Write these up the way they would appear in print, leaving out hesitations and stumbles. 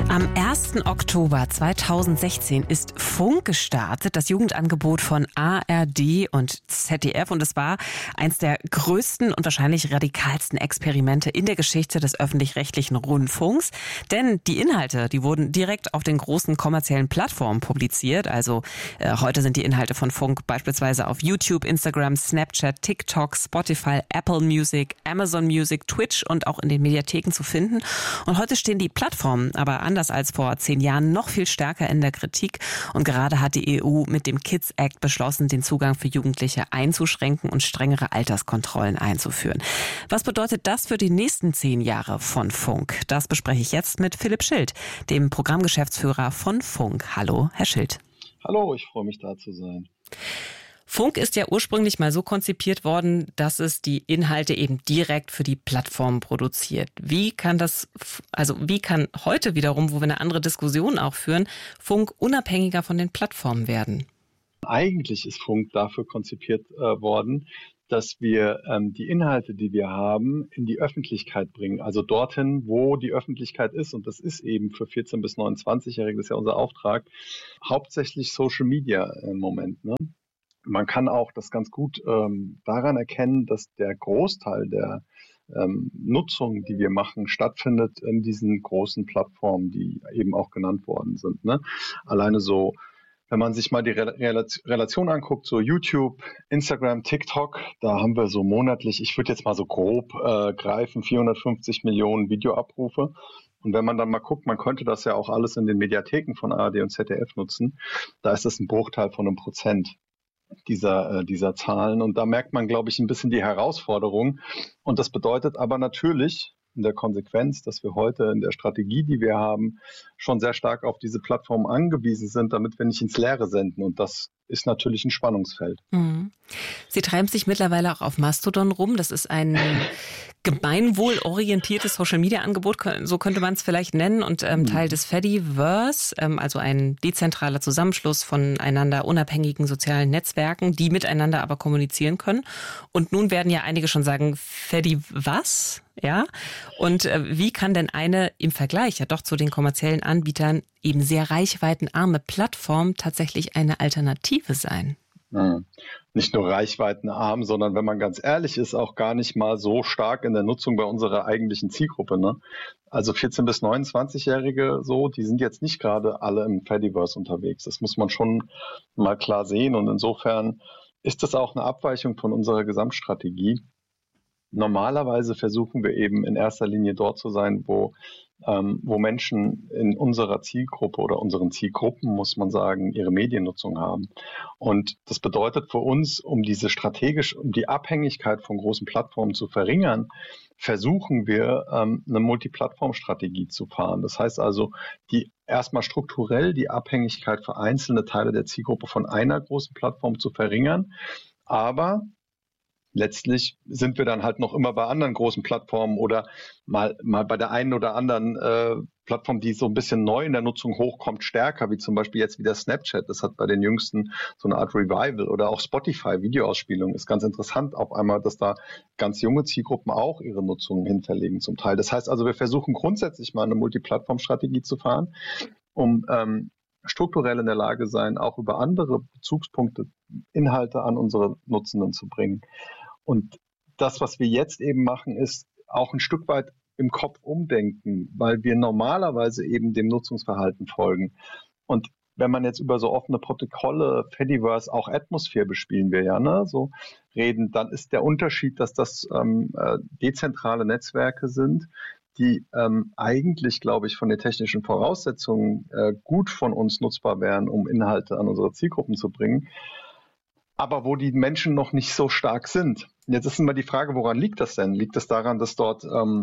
Am 1. Oktober 2016 ist Funk gestartet, das Jugendangebot von ARD und ZDF. Und es war eins der größten und wahrscheinlich radikalsten Experimente in der Geschichte des öffentlich-rechtlichen Rundfunks. Denn die Inhalte, die wurden direkt auf den großen kommerziellen Plattformen publiziert. Also heute sind die Inhalte von Funk beispielsweise auf YouTube, Instagram, Snapchat, TikTok, Spotify, Apple Music, Amazon Music, Twitch und auch in den Mediatheken zu finden. Und heute stehen die Plattformen aber anders als vor 10 Jahren noch viel stärker in der Kritik. Und gerade hat die EU mit dem Kids Act beschlossen, den Zugang für Jugendliche einzuschränken und strengere Alterskontrollen einzuführen. Was bedeutet das für die nächsten 10 Jahre von Funk? Das bespreche ich jetzt mit Philipp Schild, dem Programmgeschäftsführer von Funk. Hallo, Herr Schild. Hallo, ich freue mich, da zu sein. Funk ist ja ursprünglich mal so konzipiert worden, dass es die Inhalte eben direkt für die Plattform produziert. Wie kann heute wiederum, wo wir eine andere Diskussion auch führen, Funk unabhängiger von den Plattformen werden? Eigentlich ist Funk dafür konzipiert worden, dass wir die Inhalte, die wir haben, in die Öffentlichkeit bringen. Also dorthin, wo die Öffentlichkeit ist. Und das ist eben für 14- bis 29-Jährige, das ist ja unser Auftrag, hauptsächlich Social Media im Moment, ne? Man kann auch das ganz gut daran erkennen, dass der Großteil der Nutzung, die wir machen, stattfindet in diesen großen Plattformen, die eben auch genannt worden sind, ne? Alleine so, wenn man sich mal die Relation anguckt, so YouTube, Instagram, TikTok, da haben wir so monatlich, ich würde jetzt mal so grob greifen, 450 Millionen Videoabrufe. Und wenn man dann mal guckt, man könnte das ja auch alles in den Mediatheken von ARD und ZDF nutzen, da ist das ein Bruchteil von 1% dieser Zahlen. Und da merkt man, glaube ich, ein bisschen die Herausforderung. Und das bedeutet aber natürlich in der Konsequenz, dass wir heute in der Strategie, die wir haben, schon sehr stark auf diese Plattform angewiesen sind, damit wir nicht ins Leere senden. Und das ist natürlich ein Spannungsfeld. Mhm. Sie treiben sich mittlerweile auch auf Mastodon rum. Das ist ein gemeinwohlorientiertes Social-Media-Angebot, so könnte man es vielleicht nennen, und Teil des Fediverse, also ein dezentraler Zusammenschluss voneinander unabhängigen sozialen Netzwerken, die miteinander aber kommunizieren können. Und nun werden ja einige schon sagen, Fedi was? Ja. Und wie kann denn eine im Vergleich ja doch zu den kommerziellen Anbietern eben sehr reichweitenarme Plattform tatsächlich eine Alternative sein? Nicht nur reichweitenarm, sondern wenn man ganz ehrlich ist, auch gar nicht mal so stark in der Nutzung bei unserer eigentlichen Zielgruppe, ne? Also 14- bis 29-Jährige so, die sind jetzt nicht gerade alle im Fediverse unterwegs. Das muss man schon mal klar sehen. Und insofern ist das auch eine Abweichung von unserer Gesamtstrategie. Normalerweise versuchen wir eben in erster Linie dort zu sein, wo Menschen in unserer Zielgruppe oder unseren Zielgruppen, muss man sagen, ihre Mediennutzung haben. Und das bedeutet für uns, um die Abhängigkeit von großen Plattformen zu verringern, versuchen wir, eine Multiplattform-Strategie zu fahren. Das heißt also, erstmal strukturell die Abhängigkeit für einzelne Teile der Zielgruppe von einer großen Plattform zu verringern, aber letztlich sind wir dann halt noch immer bei anderen großen Plattformen oder mal bei der einen oder anderen Plattform, die so ein bisschen neu in der Nutzung hochkommt, stärker, wie zum Beispiel jetzt wieder Snapchat. Das hat bei den Jüngsten so eine Art Revival, oder auch Spotify, Videoausspielung. Ist ganz interessant auf einmal, dass da ganz junge Zielgruppen auch ihre Nutzung hinterlegen zum Teil. Das heißt also, wir versuchen grundsätzlich mal eine Multiplattform-Strategie zu fahren, um strukturell in der Lage sein, auch über andere Bezugspunkte Inhalte an unsere Nutzenden zu bringen. Und das, was wir jetzt eben machen, ist auch ein Stück weit im Kopf umdenken, weil wir normalerweise eben dem Nutzungsverhalten folgen. Und wenn man jetzt über so offene Protokolle, Fediverse, auch Atmosphere bespielen wir ja, ne, so reden, dann ist der Unterschied, dass das dezentrale Netzwerke sind, die eigentlich, glaube ich, von den technischen Voraussetzungen gut von uns nutzbar wären, um Inhalte an unsere Zielgruppen zu bringen, aber wo die Menschen noch nicht so stark sind. Jetzt ist immer die Frage, woran liegt das denn? Liegt es daran, dass dort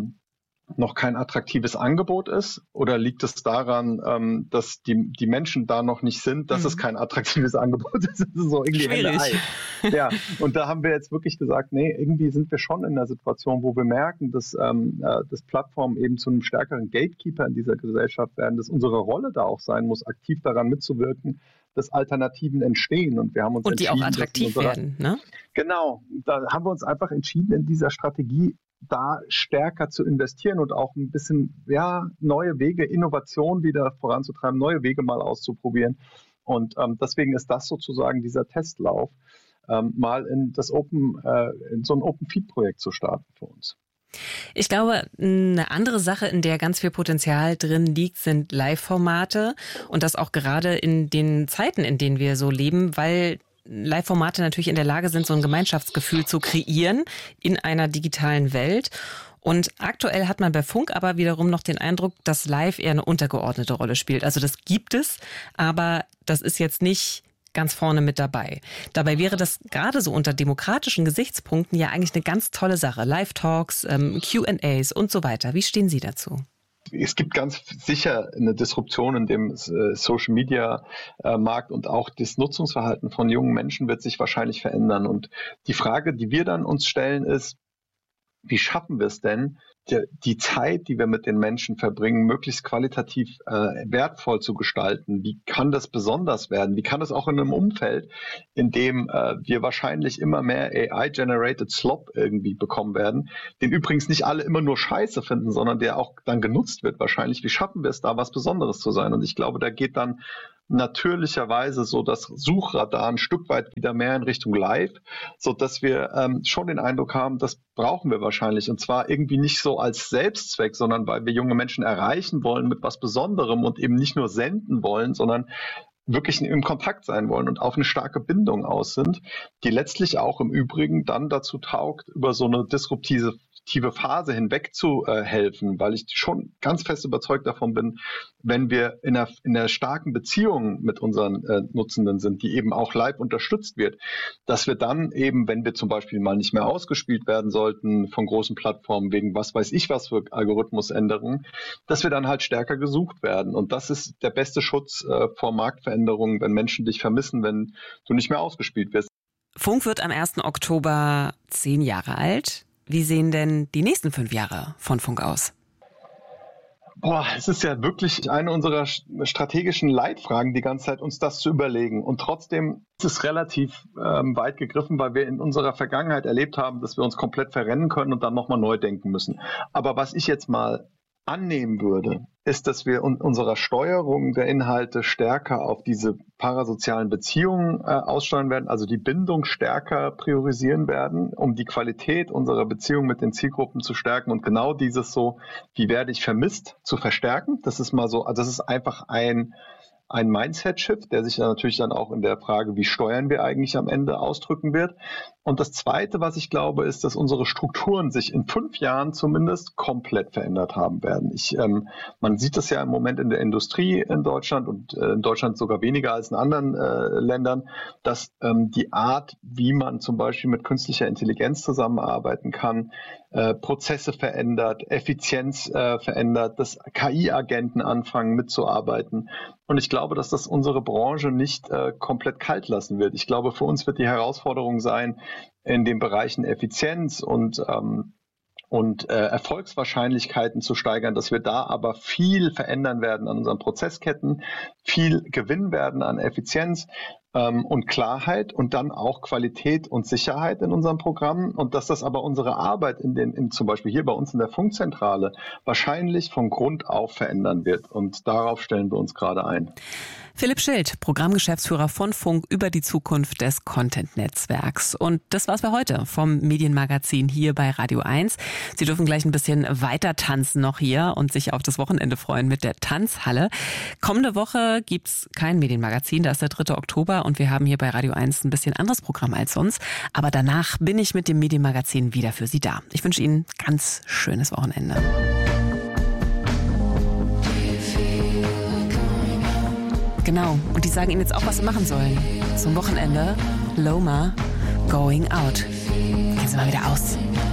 noch kein attraktives Angebot ist? Oder liegt es daran, dass die Menschen da noch nicht sind, dass es kein attraktives Angebot ist? Das ist so irgendwie schwierig. Ja, und da haben wir jetzt wirklich gesagt, nee, irgendwie sind wir schon in der Situation, wo wir merken, dass Plattformen eben zu einem stärkeren Gatekeeper in dieser Gesellschaft werden, dass unsere Rolle da auch sein muss, aktiv daran mitzuwirken, dass Alternativen entstehen. Und wir haben uns Und die auch attraktiv werden, ne? Genau, da haben wir uns einfach entschieden, in dieser Strategie da stärker zu investieren und auch ein bisschen neue Wege, Innovation wieder voranzutreiben, neue Wege mal auszuprobieren. Und deswegen ist das sozusagen dieser Testlauf, mal in so ein Open-Feed-Projekt zu starten für uns. Ich glaube, eine andere Sache, in der ganz viel Potenzial drin liegt, sind Live-Formate und das auch gerade in den Zeiten, in denen wir so leben, weil Live-Formate natürlich in der Lage sind, so ein Gemeinschaftsgefühl zu kreieren in einer digitalen Welt. Und aktuell hat man bei Funk aber wiederum noch den Eindruck, dass Live eher eine untergeordnete Rolle spielt. Also das gibt es, aber das ist jetzt nicht ganz vorne mit dabei. Dabei wäre das gerade so unter demokratischen Gesichtspunkten ja eigentlich eine ganz tolle Sache. Live-Talks, Q&As und so weiter. Wie stehen Sie dazu? Es gibt ganz sicher eine Disruption in dem Social-Media-Markt und auch das Nutzungsverhalten von jungen Menschen wird sich wahrscheinlich verändern. Und die Frage, die wir dann uns stellen, ist, wie schaffen wir es denn, die Zeit, die wir mit den Menschen verbringen, möglichst qualitativ wertvoll zu gestalten? Wie kann das besonders werden? Wie kann das auch in einem Umfeld, in dem wir wahrscheinlich immer mehr AI-generated Slop irgendwie bekommen werden, den übrigens nicht alle immer nur scheiße finden, sondern der auch dann genutzt wird wahrscheinlich. Wie schaffen wir es da, was Besonderes zu sein? Und ich glaube, da geht dann natürlicherweise so das Suchradar ein Stück weit wieder mehr in Richtung Live, so dass wir schon den Eindruck haben, das brauchen wir wahrscheinlich und zwar irgendwie nicht so als Selbstzweck, sondern weil wir junge Menschen erreichen wollen mit was Besonderem und eben nicht nur senden wollen, sondern wirklich im Kontakt sein wollen und auf eine starke Bindung aus sind, die letztlich auch im Übrigen dann dazu taugt, über so eine disruptive Phase hinweg zu helfen, weil ich schon ganz fest überzeugt davon bin, wenn wir in einer starken Beziehung mit unseren Nutzenden sind, die eben auch live unterstützt wird, dass wir dann eben, wenn wir zum Beispiel mal nicht mehr ausgespielt werden sollten von großen Plattformen wegen was weiß ich was für Algorithmusänderungen, dass wir dann halt stärker gesucht werden. Und das ist der beste Schutz vor Marktveränderungen, wenn Menschen dich vermissen, wenn du nicht mehr ausgespielt wirst. Funk wird am 1. Oktober 10 Jahre alt. Wie sehen denn die nächsten 5 Jahre von Funk aus? Es ist ja wirklich eine unserer strategischen Leitfragen, die ganze Zeit uns das zu überlegen. Und trotzdem ist es relativ weit gegriffen, weil wir in unserer Vergangenheit erlebt haben, dass wir uns komplett verrennen können und dann nochmal neu denken müssen. Aber was ich jetzt mal annehmen würde, ist, dass wir unserer Steuerung der Inhalte stärker auf diese parasozialen Beziehungen aussteuern werden, also die Bindung stärker priorisieren werden, um die Qualität unserer Beziehung mit den Zielgruppen zu stärken und genau dieses so, wie werde ich vermisst, zu verstärken. Das ist mal so, also das ist einfach ein Mindset-Shift, der sich ja natürlich dann auch in der Frage, wie steuern wir eigentlich am Ende ausdrücken wird. Und das Zweite, was ich glaube, ist, dass unsere Strukturen sich in 5 Jahren zumindest komplett verändert haben werden. Man sieht das ja im Moment in der Industrie in Deutschland und in Deutschland sogar weniger als in anderen Ländern, dass die Art, wie man zum Beispiel mit künstlicher Intelligenz zusammenarbeiten kann, Prozesse verändert, Effizienz verändert, dass KI-Agenten anfangen mitzuarbeiten. Und ich glaube, dass das unsere Branche nicht komplett kalt lassen wird. Ich glaube, für uns wird die Herausforderung sein, in den Bereichen Effizienz und Erfolgswahrscheinlichkeiten zu steigern, dass wir da aber viel verändern werden an unseren Prozessketten, viel gewinnen werden an Effizienz und Klarheit und dann auch Qualität und Sicherheit in unserem Programm und dass das aber unsere Arbeit zum Beispiel hier bei uns in der Funkzentrale wahrscheinlich von Grund auf verändern wird und darauf stellen wir uns gerade ein. Philipp Schild, Programmgeschäftsführer von Funk über die Zukunft des Content-Netzwerks. Und das war's für heute vom Medienmagazin hier bei Radio 1. Sie dürfen gleich ein bisschen weiter tanzen noch hier und sich auf das Wochenende freuen mit der Tanzhalle. Kommende Woche gibt's kein Medienmagazin, da ist der 3. Oktober und wir haben hier bei Radio 1 ein bisschen anderes Programm als sonst. Aber danach bin ich mit dem Medienmagazin wieder für Sie da. Ich wünsche Ihnen ganz schönes Wochenende. Genau, und die sagen Ihnen jetzt auch, was Sie machen sollen. Zum Wochenende, Loma, Going Out. Gehen Sie mal wieder aus.